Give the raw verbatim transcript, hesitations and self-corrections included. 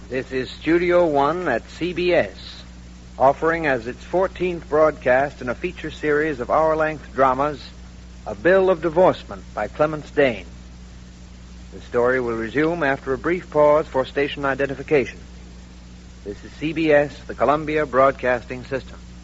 This is Studio One at C B S, offering as its fourteenth broadcast in a feature series of hour-length dramas, A Bill of Divorcement by Clemence Dane. The story will resume after a brief pause for station identification. This is C B S, the Columbia Broadcasting System.